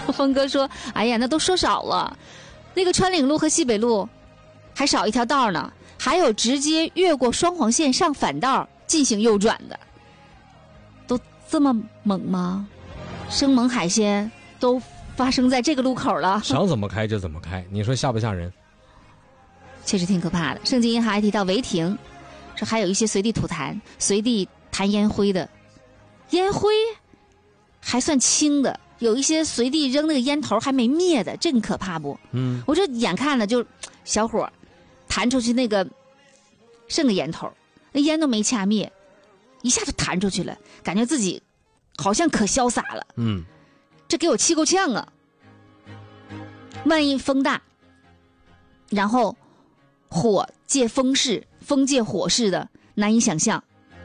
峰哥说：“哎呀，那都说少了，那个川岭路和西北路还少一条道呢，还有直接越过双黄线上反道进行右转的，都这么猛吗？生猛海鲜都发生在这个路口了， 想怎么开就怎么开，你说吓不吓人？ 确实挺可怕的。圣经银行还提到违停，说还有一些随地吐痰、随地弹烟灰的，烟灰还算轻的。”有一些随地扔那个烟头还没灭的，这个可怕不？我这眼看着就小伙弹出去那个剩个烟头，那烟都没掐灭，一下就弹出去了，感觉自己好像可潇洒了。这给我气够呛啊！万一风大，然后火借风势，风借火势的，难以想象。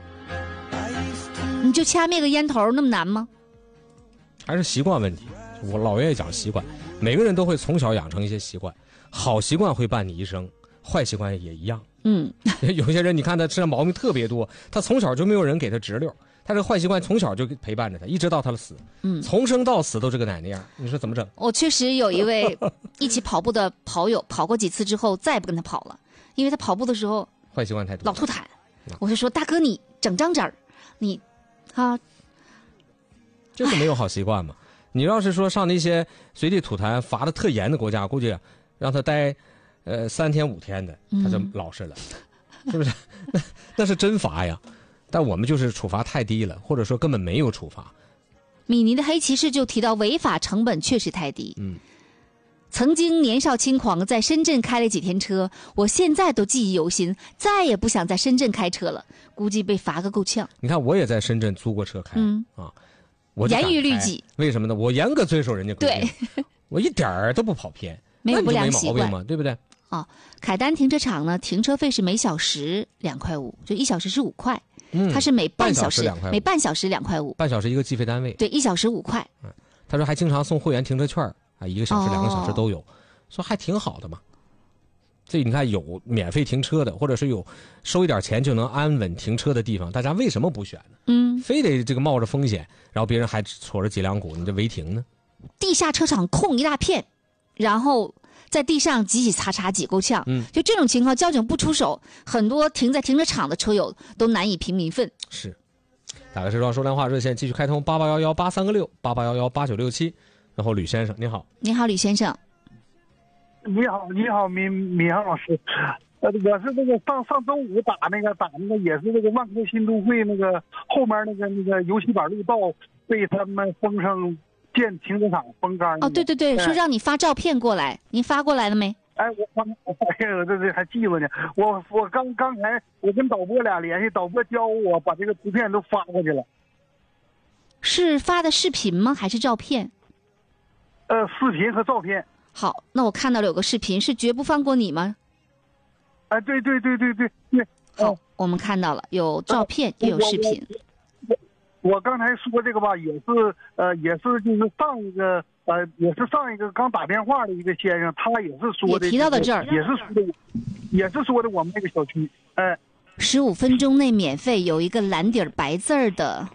你就掐灭个烟头那么难吗？ 还是习惯问题。我老爷爷讲习惯，每个人都会从小养成一些习惯，好习惯会伴你一生，坏习惯也一样。有些人你看他身上毛病特别多，他从小就没有人给他直溜，他这个坏习惯从小就陪伴着他，一直到他的死。从生到死都这个奶奶样，你说怎么整？ 我确实有一位一起跑步的跑友，跑过几次之后再也不跟他跑了，因为他跑步的时候坏习惯太多， 老吐痰。我就说大哥，你整张纸儿，你就是没有好习惯嘛。你要是说上那些随地吐痰罚的特严的国家，估计让他待3天5天的，他就老实了，是不是？那是真罚呀。但我们就是处罚太低了，或者说根本没有处罚。 米妮的黑骑士就提到违法成本确实太低。曾经年少轻狂在深圳开了几天车，我现在都记忆犹新，再也不想在深圳开车了，估计被罚个够呛。 你看我也在深圳租过车开我严于律己。 为什么呢？我严格遵守人家规定，我一点儿都不跑偏， 没有不良习惯， 那你就没毛病嘛，对不对？ 凯丹停车场呢，停车费是每小时2.5块，就1小时是5块。它是每半小时2.5块，每半小时2.5块， 半小时一个计费单位。 对，1小时5块。 他说还经常送会员停车券1个小时2个小时都有，说还挺好的嘛。这你看有免费停车的，或者是有收一点钱就能安稳停车的地方，大家为什么不选呢？非得这个冒着风险，然后别人还戳着脊梁骨，你这违停呢？ 地下车场空一大片，然后在地上挤挤擦擦挤够呛。就这种情况，交警不出手，很多停在停车场的车友都难以平民愤。 是，打个车窗说亮话热线继续开通881183个6，88118967。然后吕先生，你好。 你好，吕先生。 你好，闵航老师。我是那个上周五打那个也是那个万科新都会那个后面那个油漆板路道被他们封上建停车场封杆。 对，说让你发照片过来，您发过来了没？ 我这还记着呢。我刚才我跟导播俩联系，导播教我把这个图片都发过去了。 是发的视频吗？还是照片？ 视频和照片。 好，那我看到了有个视频，是绝不放过你吗？ 对。 好，我们看到了有照片也有视频。 我刚才说这个吧，也是就是上一个刚打电话的一个先生，他也是说的， 也提到的这儿， 也是说的我们这个小区 ，15分钟内免费，有一个蓝底白字儿的。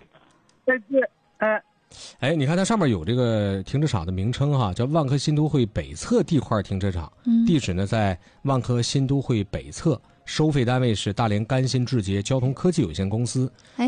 你看它上面有这个停车场的名称哈，叫万科新都会北侧地块停车场，地址呢在万科新都会北侧，收费单位是大连甘新智捷交通科技有限公司。